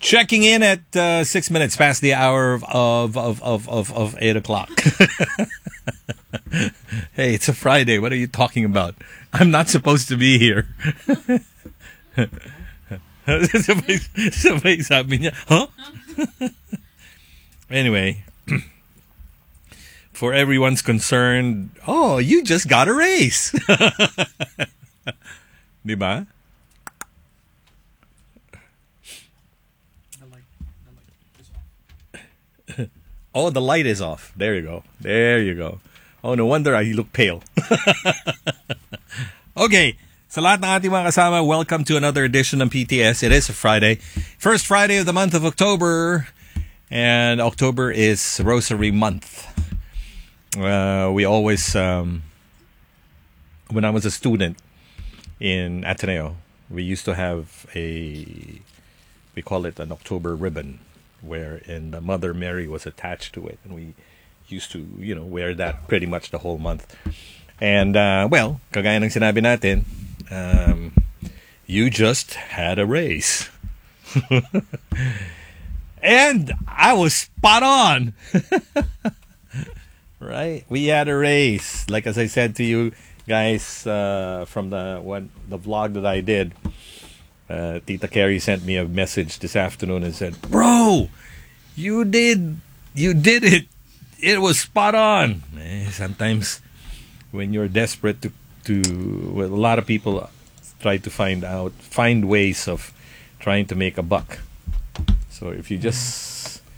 Checking in at 6 minutes past the hour of 8 o'clock. Hey, it's a Friday. What are you talking about? I'm not supposed to be here. Sabay sabi niya, huh? Anyway, for everyone's concerned, oh, you just got a raise. Diba? Oh, the light is off. There you go. There you go. Oh, no wonder I look pale. Okay. Sa lahat ng ating mga kasama, welcome to another edition of PTS. It is a Friday. First Friday of the month of October. And October is Rosary Month. We always, when I was a student in Ateneo, we used to have we call it an October ribbon, wherein the Mother Mary was attached to it. And we used to, wear that pretty much the whole month. And, well, kagaya ng sinabi natin, you just had a raise. And I was spot on. Right? We had a raise. Like as I said to you guys from the vlog that I did, Tita Carrie sent me a message this afternoon and said, "Bro, you did it. It was spot on." Sometimes when you're desperate well, a lot of people try to find ways of trying to make a buck. So if you just